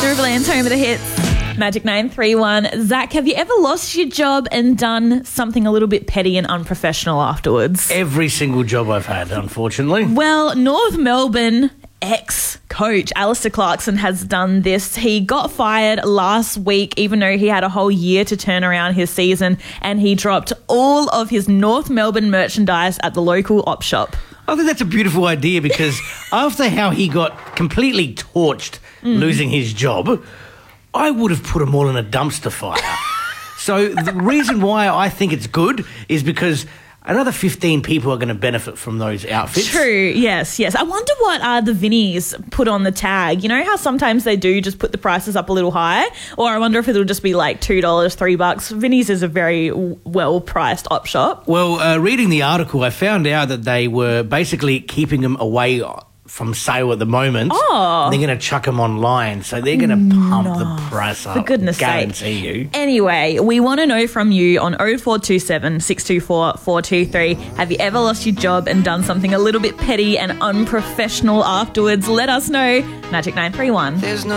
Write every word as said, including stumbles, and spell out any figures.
Riverland's home of the hits. Magic nine three one. Zach, have you ever lost your job and done something a little bit petty and unprofessional afterwards? Every single job I've had, unfortunately. Well, North Melbourne ex-coach Alistair Clarkson has done this. He got fired last week, even though he had a whole year to turn around his season, and he dropped all of his North Melbourne merchandise at the local op shop. I think that's a beautiful idea because after how he got completely torched mm. losing his job, I would have put them all in a dumpster fire. So the reason why I think it's good is because another fifteen people are going to benefit from those outfits. True, yes, yes. I wonder what uh, the Vinnies put on the tag. You know how sometimes they do just put the prices up a little high? Or I wonder if it'll just be like two dollars, three bucks. Vinnies is a very well-priced op shop. Well, uh, reading the article, I found out that they were basically keeping them away from sale at the moment. Oh. They're going to chuck them online, so they're going to pump no. the price up. For goodness guarantee sake. you. Anyway, we want to know from you on oh four two seven, six two four, four two three. Have you ever lost your job and done something a little bit petty and unprofessional afterwards? Let us know. Magic nine three one. There's no